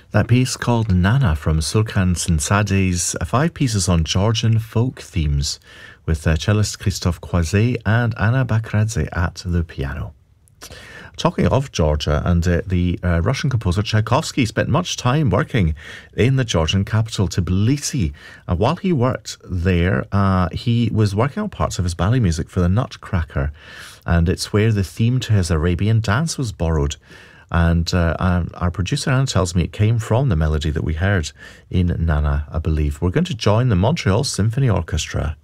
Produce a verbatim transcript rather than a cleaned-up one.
That piece called Nana from Sulkan Sinsade's uh, five pieces on Georgian folk themes with uh, cellist Christophe Croiset and Anna Bakradze at the piano. Talking of Georgia, and uh, the uh, Russian composer Tchaikovsky spent much time working in the Georgian capital, Tbilisi. And while he worked there, uh, he was working on parts of his ballet music for the Nutcracker. And it's where the theme to his Arabian dance was borrowed. And uh, um, our producer Anne tells me it came from the melody that we heard in Nana, I believe. We're going to join the Montreal Symphony Orchestra.